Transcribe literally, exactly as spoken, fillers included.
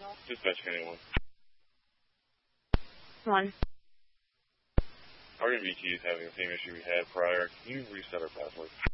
Dispatch anyone. One. Our M V T is having the same issue we had prior. Can you reset our password?